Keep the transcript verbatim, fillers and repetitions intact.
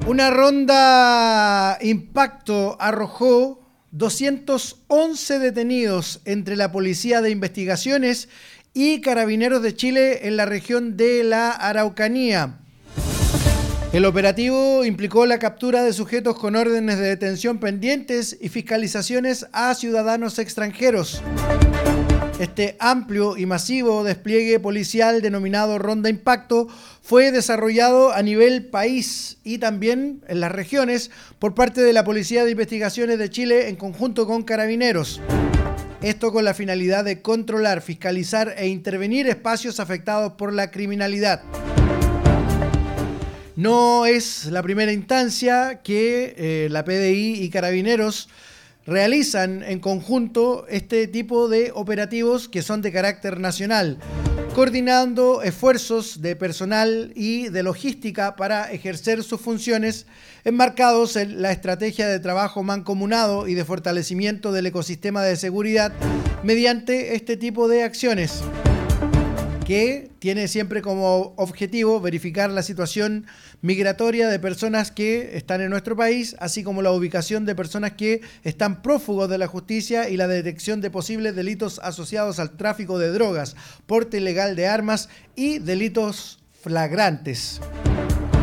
Una ronda impacto arrojó doscientos once detenidos entre la Policía de Investigaciones y Carabineros de Chile en la región de la Araucanía. El operativo implicó la captura de sujetos con órdenes de detención pendientes y fiscalizaciones a ciudadanos extranjeros. Este amplio y masivo despliegue policial denominado Ronda Impacto fue desarrollado a nivel país y también en las regiones por parte de la Policía de Investigaciones de Chile en conjunto con Carabineros. Esto con la finalidad de controlar, fiscalizar e intervenir espacios afectados por la criminalidad. No es la primera instancia que eh, la P D I y Carabineros realizan en conjunto este tipo de operativos que son de carácter nacional, coordinando esfuerzos de personal y de logística para ejercer sus funciones, enmarcados en la estrategia de trabajo mancomunado y de fortalecimiento del ecosistema de seguridad mediante este tipo de acciones, que tiene siempre como objetivo verificar la situación migratoria de personas que están en nuestro país, así como la ubicación de personas que están prófugos de la justicia y la detección de posibles delitos asociados al tráfico de drogas, porte ilegal de armas y delitos flagrantes.